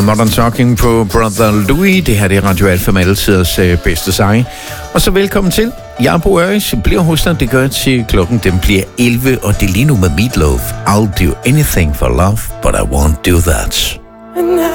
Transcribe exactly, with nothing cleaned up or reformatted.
Modern Talking på Brother Louis. Det her det er Radio Alfa med altiders øh, bedste sange. Og så velkommen til. Jeg er Bo Øres. Jeg bliver hos dig. Det gør til klokken. Den bliver elleve, og det er lige nu med Meatloaf. I'll do anything for love, but I won't do that.